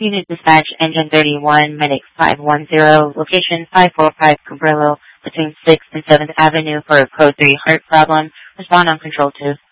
Unit Dispatch, Engine 31, Medic 510, location 545 Cabrillo, between 6th and 7th Avenue for a Code 3 heart problem. Respond on Control 2.